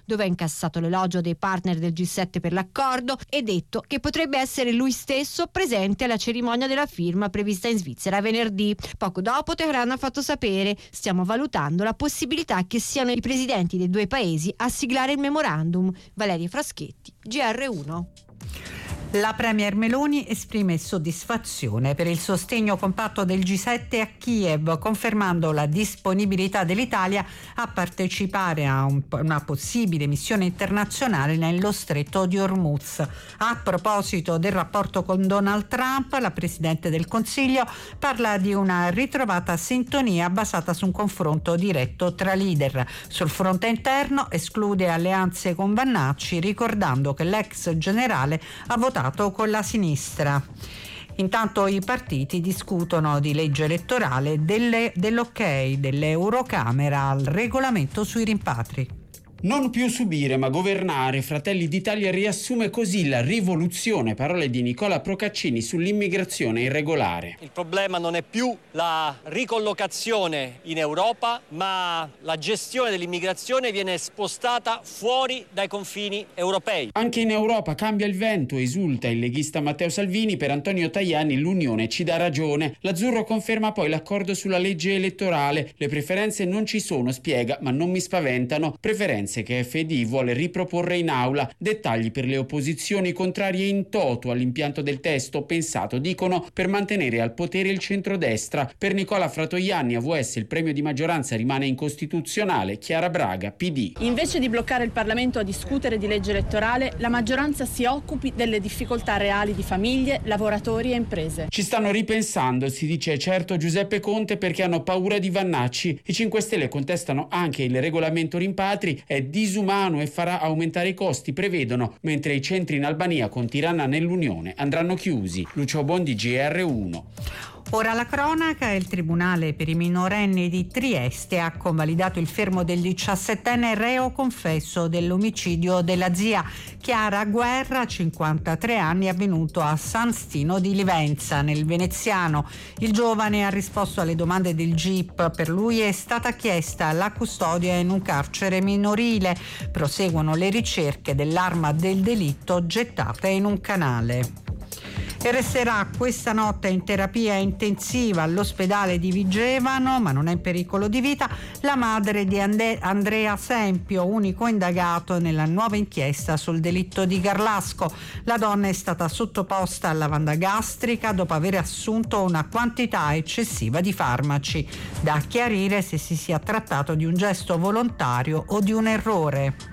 dove ha incassato l'elogio dei partner del G7 per l'accordo e detto che potrebbe essere lui stesso presente alla cerimonia della firma prevista in Svizzera venerdì. Poco dopo Teheran ha fatto sapere: stiamo valutando la possibilità che siano i presidenti dei due paesi a siglare il memorandum. Valeria Fraschetti, GR1. La premier Meloni esprime soddisfazione per il sostegno compatto del G7 a Kiev, confermando la disponibilità dell'Italia a partecipare a una possibile missione internazionale nello stretto di Hormuz. A proposito del rapporto con Donald Trump, la Presidente del Consiglio parla di una ritrovata sintonia basata su un confronto diretto tra leader. Sul fronte interno esclude alleanze con Vannacci, ricordando che l'ex generale ha votato con la sinistra. Intanto i partiti discutono di legge elettorale dell'ok dell'Eurocamera al regolamento sui rimpatri. Non più subire ma governare, Fratelli d'Italia riassume così la rivoluzione, parole di Nicola Procaccini sull'immigrazione irregolare. Il problema non è più la ricollocazione in Europa, ma la gestione dell'immigrazione viene spostata fuori dai confini europei. Anche in Europa cambia il vento, esulta il leghista Matteo Salvini. Per Antonio Tajani l'Unione ci dà ragione. L'Azzurro conferma poi l'accordo sulla legge elettorale. Le preferenze non ci sono, spiega, ma non mi spaventano. Preferenze che FDI vuole riproporre in aula. Dettagli per le opposizioni contrarie in toto all'impianto del testo, pensato, dicono, per mantenere al potere il centrodestra. Per Nicola Fratoianni AVS il premio di maggioranza rimane incostituzionale. Chiara Braga, PD. Invece di bloccare il Parlamento a discutere di legge elettorale, la maggioranza si occupi delle difficoltà reali di famiglie, lavoratori e imprese. Ci stanno ripensando, si dice certo Giuseppe Conte, perché hanno paura di Vannacci. I 5 Stelle contestano anche il regolamento rimpatri. È disumano e farà aumentare i costi, prevedono, mentre i centri in Albania con Tirana nell'Unione andranno chiusi. Lucio Bondi, GR1. Ora la cronaca. Il Tribunale per i minorenni di Trieste ha convalidato il fermo del 17enne reo confesso dell'omicidio della zia Chiara Guerra, 53 anni, avvenuto a San Stino di Livenza, nel veneziano. Il giovane ha risposto alle domande del GIP. Per lui è stata chiesta la custodia in un carcere minorile. Proseguono le ricerche dell'arma del delitto gettata in un canale. E resterà questa notte in terapia intensiva all'ospedale di Vigevano, ma non è in pericolo di vita, la madre di Andrea Sempio, unico indagato nella nuova inchiesta sul delitto di Garlasco. La donna è stata sottoposta a lavanda gastrica dopo aver assunto una quantità eccessiva di farmaci. Da chiarire se si sia trattato di un gesto volontario o di un errore.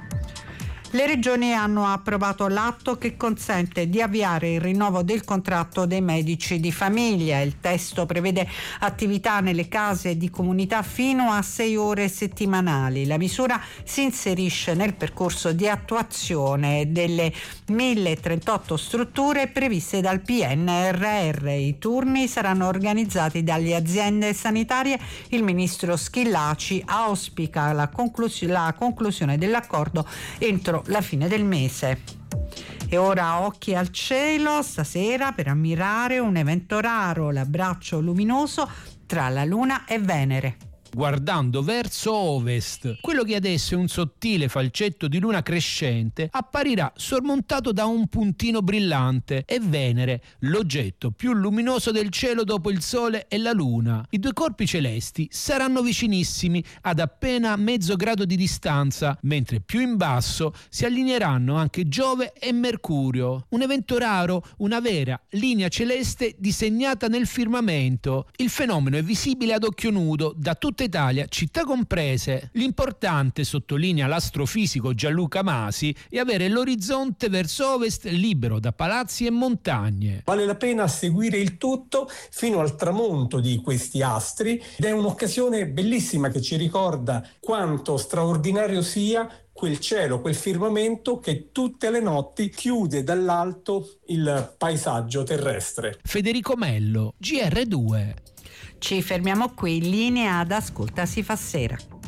Le regioni hanno approvato l'atto che consente di avviare il rinnovo del contratto dei medici di famiglia. Il testo prevede attività nelle case di comunità fino a 6 ore settimanali. La misura si inserisce nel percorso di attuazione delle 1038 strutture previste dal PNRR. I turni saranno organizzati dalle aziende sanitarie. Il ministro Schillaci auspica la conclusione dell'accordo entro la fine del mese. E ora occhi al cielo stasera per ammirare un evento raro, l'abbraccio luminoso tra la Luna e Venere. Guardando verso ovest, quello che adesso è un sottile falcetto di luna crescente apparirà sormontato da un puntino brillante e Venere, l'oggetto più luminoso del cielo dopo il Sole e la Luna. I due corpi celesti saranno vicinissimi ad appena mezzo grado di distanza, mentre più in basso si allineeranno anche Giove e Mercurio. Un evento raro, una vera linea celeste disegnata nel firmamento. Il fenomeno è visibile ad occhio nudo da tutte Italia, città comprese. L'importante, sottolinea l'astrofisico Gianluca Masi, è avere l'orizzonte verso ovest libero da palazzi e montagne. Vale la pena seguire il tutto fino al tramonto di questi astri ed è un'occasione bellissima che ci ricorda quanto straordinario sia quel cielo, quel firmamento che tutte le notti chiude dall'alto il paesaggio terrestre. Federico Mello, GR2. Ci fermiamo qui, in linea ad Ascolta si fa sera.